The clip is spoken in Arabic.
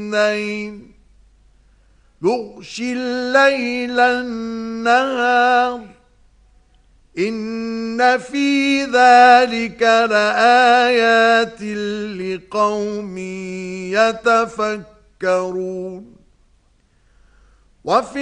اثنين يغشي الليل النهار إن في ذلك لآيات لقوم يتفكرون. وفي